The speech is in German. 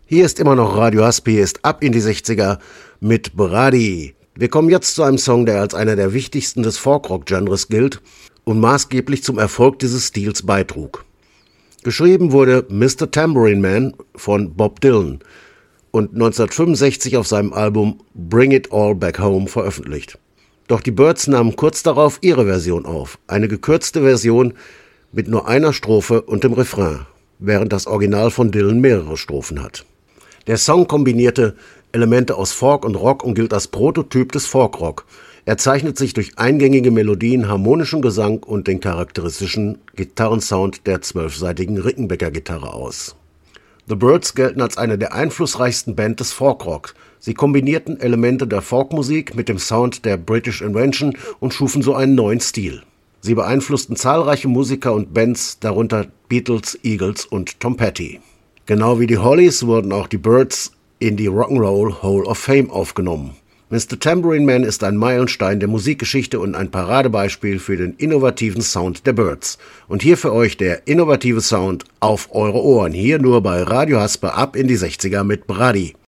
Hier ist immer noch Radio Haspi, ist ab in die 60er mit Brady. Wir kommen jetzt zu einem Song, der als einer der wichtigsten des Folkrock-Genres gilt und maßgeblich zum Erfolg dieses Stils beitrug. Geschrieben wurde Mr. Tambourine Man von Bob Dylan und 1965 auf seinem Album Bring It All Back Home veröffentlicht. Doch die Byrds nahmen kurz darauf ihre Version auf, eine gekürzte Version mit nur einer Strophe und dem Refrain, während das Original von Dylan mehrere Strophen hat. Der Song kombinierte Elemente aus Folk und Rock und gilt als Prototyp des Folkrock. Er zeichnet sich durch eingängige Melodien, harmonischen Gesang und den charakteristischen Gitarrensound der 12-seitigen Rickenbacker-Gitarre aus. The Byrds gelten als eine der einflussreichsten Bands des Folkrock. Sie kombinierten Elemente der Folkmusik mit dem Sound der British Invention und schufen so einen neuen Stil. Sie beeinflussten zahlreiche Musiker und Bands, darunter Beatles, Eagles und Tom Petty. Genau wie die Hollies wurden auch die Byrds in die Rock'n'Roll Hall of Fame aufgenommen. Mr. Tambourine Man ist ein Meilenstein der Musikgeschichte und ein Paradebeispiel für den innovativen Sound der Byrds. Und hier für euch der innovative Sound auf eure Ohren. Hier nur bei Radio Haspe ab in die 60er mit Brady.